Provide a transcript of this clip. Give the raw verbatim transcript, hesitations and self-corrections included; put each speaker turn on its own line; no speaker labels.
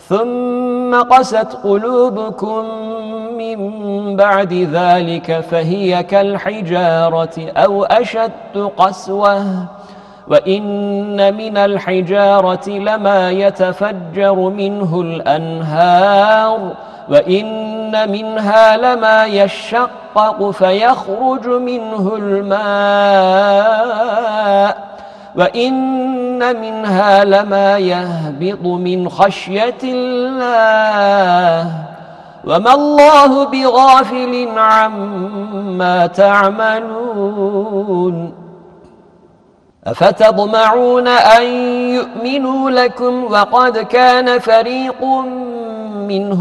ثم قست قلوبكم من بعد ذلك فهي كالحجارة أو أشد قسوة وإن من الحجارة لما يتفجر منه الأنهار وإن منها لما يشقق فيخرج منه الماء وإن منها لما يهبط من خشية الله وما الله بغافل عما تعملون أفتطمعون أن يؤمنوا لكم وقد كان فريق منهم